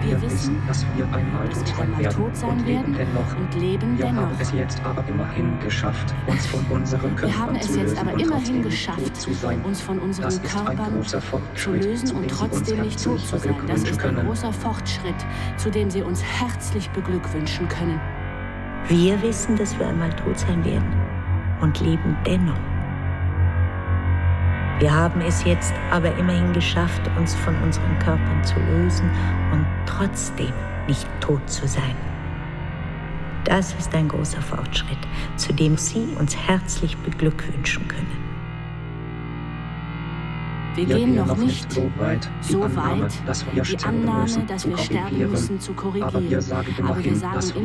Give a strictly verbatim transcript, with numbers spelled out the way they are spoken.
Wir wissen, dass wir einmal dass tot wir sein einmal werden tot sein und leben werden dennoch. und leben Wir dennoch. haben es jetzt aber immerhin geschafft, uns von unseren Wir haben Körpern es zu jetzt lösen aber und immerhin trotzdem nicht geschafft, tot zu sein. uns von unseren Das ist ein Körpern großer zu Fortschritt, lösen zu und dem Sie uns trotzdem nicht tot herzlich zu sein. Das beglückwünschen ist ein können. großer Fortschritt, zu dem Sie uns herzlich beglückwünschen können. Wir wissen, dass wir einmal tot sein werden und leben dennoch. Wir haben es jetzt aber immerhin geschafft, uns von unseren Körpern zu lösen und trotzdem nicht tot zu sein. Das ist ein großer Fortschritt, zu dem Sie uns herzlich beglückwünschen können. Wir, Wir gehen gehen noch noch nicht nicht so weit, die so Annahme, weit, dass wir die sterben Annahme, müssen, dass zu wir sterben korrigieren. müssen, zu korrigieren. Aber wir sagen Aber wir immerhin, sagen dass wir